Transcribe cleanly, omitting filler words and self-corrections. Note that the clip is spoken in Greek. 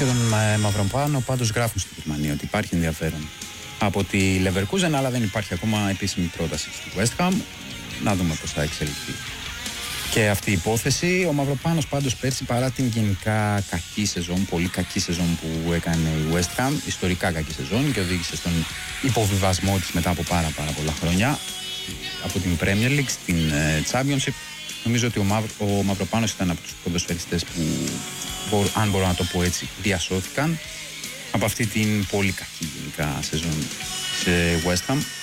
για τον Μαυροπάνο πάντως γράφουν στη Γερμανία ότι υπάρχει ενδιαφέρον από τη Leverkusen, αλλά δεν υπάρχει ακόμα επίσημη πρόταση στη West Ham. Να δούμε πώς θα εξελιχθεί και αυτή η υπόθεση. Ο Μαυροπάνος πάντως πέρσι, παρά την γενικά κακή σεζόν, πολύ κακή σεζόν που έκανε η West Ham, ιστορικά κακή σεζόν και οδήγησε στον υποβιβασμό της μετά από πάρα πολλά χρόνια από την Premier League στην Championship, νομίζω ότι ο Μαυροπάνος ήταν από τους ποδοσφαιριστές που, αν μπορώ να το πω έτσι, διασώθηκαν από αυτή την πολύ κακή γενικά σεζόν σε West Ham.